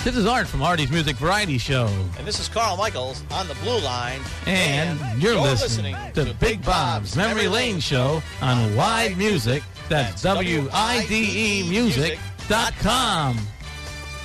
This is Art from Artie's Music Variety Show. And this is Carl Michaels on the Blue Line. And you're listening to Big Bob's Memory Lane Show on Wide Music. That's WIDE Music.com.